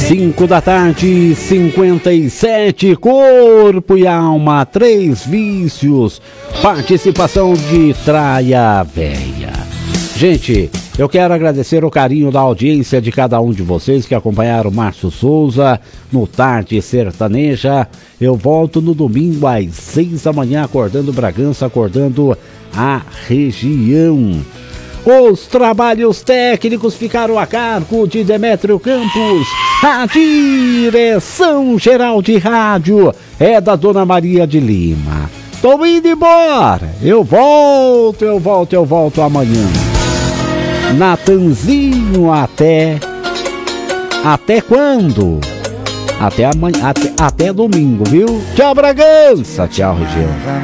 5h57, corpo e alma, 3 vícios, participação de Traia Véia. Gente, eu quero agradecer o carinho da audiência de cada um de vocês que acompanharam o Márcio Souza no Tarde Sertaneja. Eu volto no domingo às 6 da manhã, acordando Bragança, acordando a região. Os trabalhos técnicos ficaram a cargo de Demétrio Campos. A direção geral de rádio é da Dona Maria de Lima. Tô indo embora. Eu volto amanhã. Natanzinho, até quando? Até amanhã, até domingo, viu? Tchau, Bragança. Tchau, região.